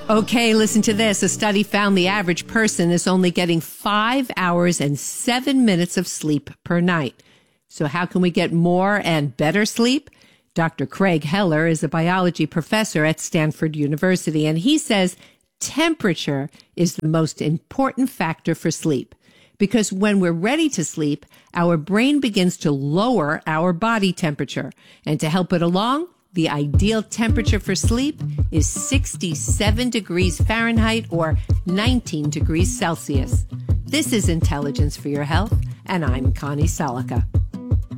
Okay, listen to this. A study found the average person is only getting 5 hours and 7 minutes of sleep per night. So how can we get more and better sleep? Dr. Craig Heller is a biology professor at Stanford University, and he says temperature is the most important factor for sleep. Because when we're ready to sleep, our brain begins to lower our body temperature. And to help it along, the ideal temperature for sleep is 67 degrees Fahrenheit or 19 degrees Celsius. This is Intelligence for Your Health, and I'm Connie Salica.